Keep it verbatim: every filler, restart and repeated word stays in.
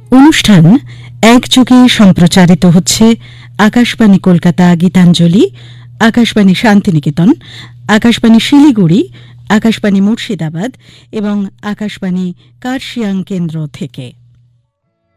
অনুষ্ঠান একযোগে সম্প্রচারিত হচ্ছে আকাশবাণী কলকাতা, গীতাঞ্জলি, আকাশবাণী শান্তিনিকেতন, আকাশবাণী শিলিগুড়ি, আকাশবাণী মুর্শিদাবাদ এবং আকাশবাণী কার্শিয়াং কেন্দ্র থেকে।